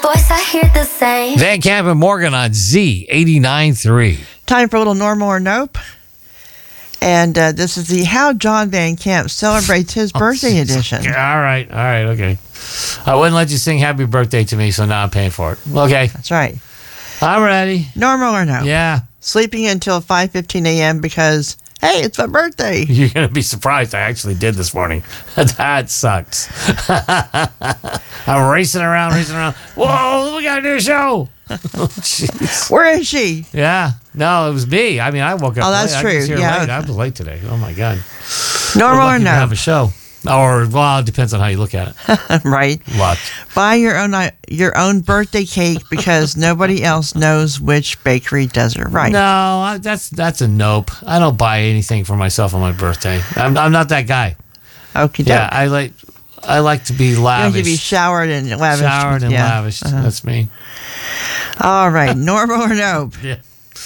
voice, I hear the same. Van Camp and Morgan on Z89.3. Time for a little normal or nope. And this is the How John Van Camp Celebrates His Birthday edition. All right, okay. I wouldn't let you sing happy birthday to me, so now I'm paying for it. Okay. That's right. I'm ready. Normal or no? Yeah. Sleeping until 5:15 a.m. because, hey, it's my birthday. You're going to be surprised I actually did this morning. That sucks. I'm racing around. Whoa, we got to do a show. Jeez. Where is she? Yeah. No, it was me. I mean, I woke up Oh, that's late. true. I was here Yeah. late. I was late today. Oh, my God. Normal We're or lucky to no? have a show. Or, well, it depends on how you look at it. Right. Luck. Buy your own birthday cake because nobody else knows which bakery does it right. No, that's a nope. I don't buy anything for myself on my birthday. I'm not that guy. Okay. Yeah, I like to be You lavish. have to be showered and lavished. Lavished. That's me. All right. Normal or no? Yeah.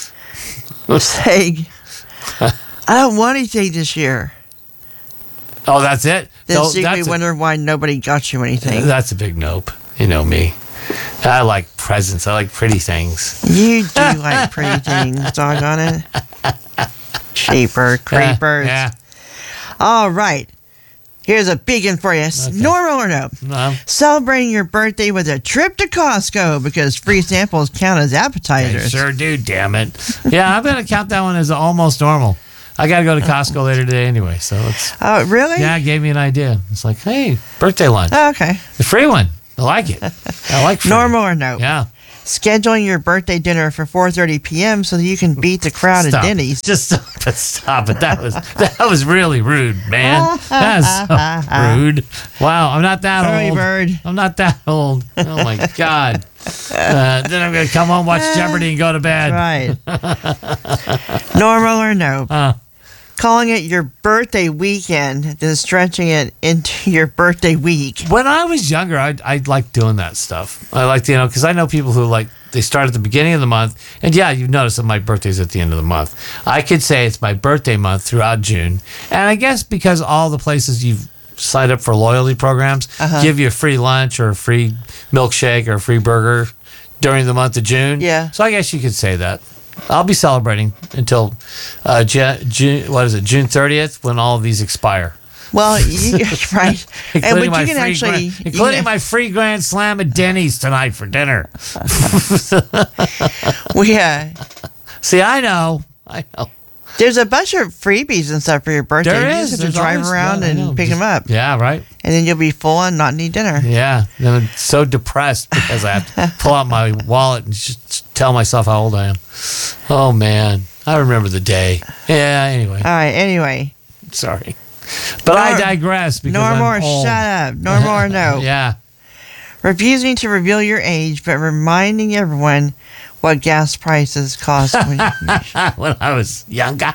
Say, I don't want anything this year. Oh, that's it? Then So secretly wonder why nobody got you anything. That's a big nope. You know me. I like presents. I like pretty things. You do like pretty things, doggone it. Cheaper creepers. Yeah. All right. Here's a big one for you. Okay. Normal or no? No. Celebrating your birthday with a trip to Costco because free samples count as They appetizers. sure do, damn it. Yeah, I'm going to count that one as almost normal. I got to go to Costco later today anyway, so it's... Oh, really? Yeah, it gave me an idea. It's like, hey, birthday lunch. Oh, okay. The free one. I like it. I like free. Normal or no? Yeah. Scheduling your birthday dinner for 4:30 p.m. so that you can beat the crowd Stop. at Denny's. Just stop it. That was really rude, man. That's so rude. Wow, I'm not that Early old. bird. I'm not that old. Oh my God. Then I'm gonna come home, watch Jeopardy, and go to bed. Right. Normal or no? Calling it your birthday weekend, then stretching it into your birthday week. When I was younger, I liked doing that stuff. I liked, because I know people who they start at the beginning of the month. And yeah, you've noticed that my birthday's at the end of the month. I could say it's my birthday month throughout June. And I guess because all the places you've signed up for loyalty programs give you a free lunch or a free milkshake or a free burger during the month of June. Yeah. So I guess you could say that. I'll be celebrating until June 30th when all of these expire. Well, right. Including my my free Grand Slam at Denny's tonight for dinner. See, I know. There's a bunch of freebies and stuff for your birthday. There you is. just have to There's drive always- around yeah, I know. and pick them up. Yeah, right. And then you'll be full and not need dinner. Yeah. Then I'm so depressed because I have to pull out my wallet and just tell myself how old I am. Oh, man. I remember the day. Yeah, anyway. All right, anyway. Sorry. But I digress because Normal I'm or old. shut up. Normal or no. Yeah. Refusing to reveal your age, but reminding everyone what gas prices cost when When I was younger.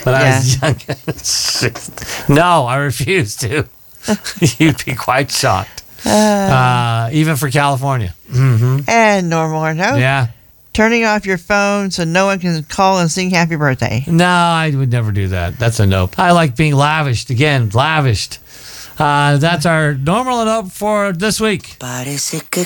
No, I refuse to. You'd be quite shocked. Even for California. Mm-hmm. And normal or no. Yeah. Turning off your phone so no one can call and sing happy birthday. No, I would never do that. That's a nope. I like being lavished. Again, lavished. That's our normal and nope for this week. Parece que